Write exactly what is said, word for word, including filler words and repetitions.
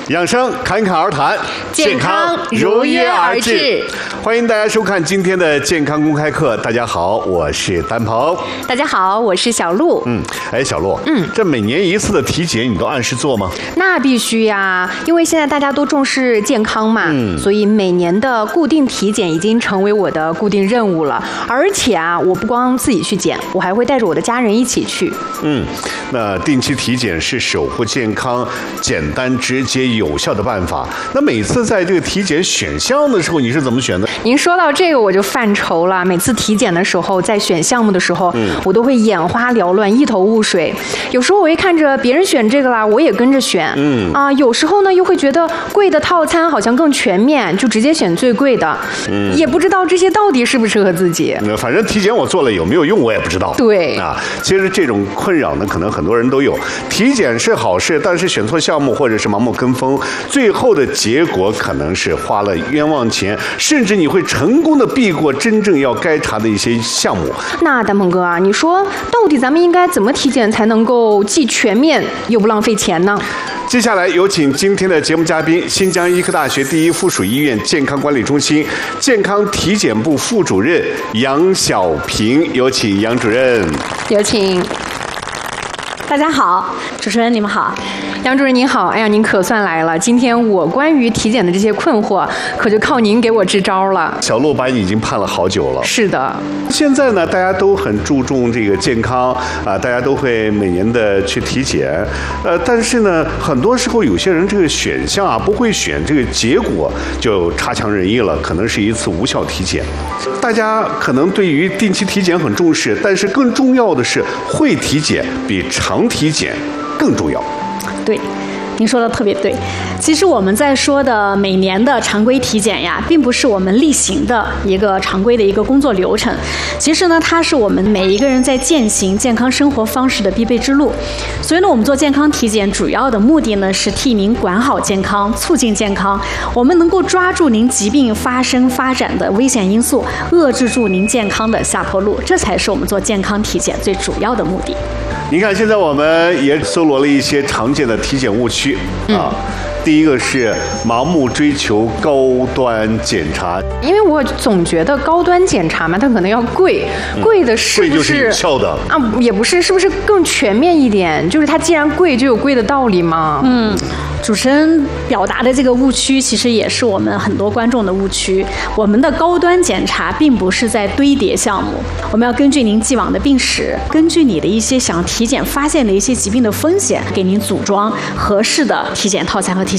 养生侃侃而谈， 健康如约而至。 欢迎大家收看今天的健康公开课。大家好，我是丹鹏。 大家好，我是小鹿。 嗯，哎，小鹿， 嗯， 这每年一次的体检，你都按时做吗？ 那必须呀，因为现在大家都重视健康嘛，嗯，所以每年的固定体检已经成为我的固定任务了。而且啊，我不光自己去检，我还会带着我的家人一起去。 嗯，那定期体检是守护健康简单、直接、有效的办法。那每次在这个体检选项的时候，你是怎么选的？ 您说到这个，我就犯愁了。每次体检的时候，在选项目的时候，嗯，我都会眼花缭乱，一头雾水。有时候我一看着别人选这个啦，我也跟着选。嗯啊，有时候呢又会觉得贵的套餐好像更全面，就直接选最贵的。嗯，也不知道这些到底适不适合自己。 那反正体检我做了有没有用我也不知道。 对啊，其实这种困扰呢，可能很多人都有。体检是好事，但是选错项目或者是盲目跟风，最后的结果可能是花了冤枉钱，甚至你会成功的避过真正要该查的一些项目。 那丹鹏哥啊，你说到底咱们应该怎么体检才能够既全面又不浪费钱呢？ 接下来有请今天的节目嘉宾，新疆医科大学第一附属医院健康管理中心健康体检部副主任杨小平，有请杨主任。 有请。 大家好，主持人你们好。 杨主任您好，哎呀，您可算来了。今天我关于体检的这些困惑，可就靠您给我支招了。 小鹿把你已经盼了好久了。 是的。 现在呢，大家都很注重这个健康啊，大家都会每年的去体检。呃，但是呢，很多时候有些人这个选项啊不会选，这个结果就差强人意了，可能是一次无效体检。大家可能对于定期体检很重视，但是更重要的是会体检比常体检更重要。 对，您说的特别对。其实我们在说的每年的常规体检呀，并不是我们例行的一个常规的一个工作流程。其实呢，它是我们每一个人在践行健康生活方式的必备之路。所以呢，我们做健康体检主要的目的呢，是替您管好健康，促进健康。我们能够抓住您疾病发生发展的危险因素，遏制住您健康的下坡路，这才是我们做健康体检最主要的目的。 你看，现在我们也搜罗了一些常见的体检误区啊。嗯，第一个是盲目追求高端检查， 因为我总觉得高端检查嘛，它可能要贵，嗯、贵的是不是？ 贵就是有效的啊，也不是，是不是更全面一点？就是它既然贵，就有贵的道理吗？ 嗯。主持人表达的这个误区，其实也是我们很多观众的误区。我们的高端检查并不是在堆叠项目，我们要根据您既往的病史，根据你的一些想体检发现的一些疾病的风险，给您组装合适的体检套餐和体检